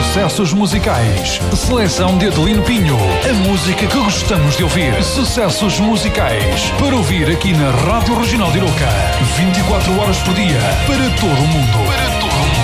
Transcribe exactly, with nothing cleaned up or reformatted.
Sucessos musicais. Seleção de Adelino Pinho. A música que gostamos de ouvir. Sucessos musicais. Para ouvir aqui na Rádio Regional de Iroca. vinte e quatro horas por dia. Para todo o mundo. Para todo o mundo.